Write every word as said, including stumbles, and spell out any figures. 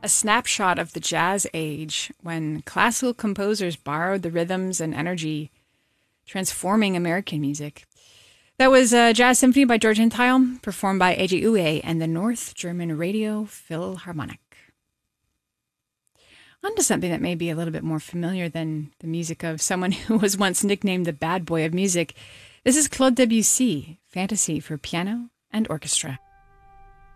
A snapshot of the jazz age when classical composers borrowed the rhythms and energy, transforming American music. That was a Jazz Symphony by George Entile, performed by A J Uwe and the North German Radio Philharmonic. On to something that may be a little bit more familiar than the music of someone who was once nicknamed the bad boy of music. This is Claude Debussy, Fantasy for Piano and Orchestra.